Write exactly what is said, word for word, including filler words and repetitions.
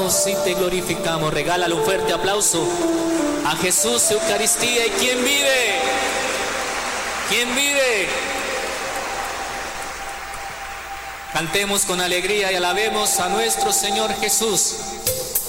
alabamos y te glorificamos. Regálale un fuerte aplauso a Jesús, Eucaristía. ¿Y quién vive? ¿Quién vive? Cantemos con alegría y alabemos a nuestro Señor Jesús.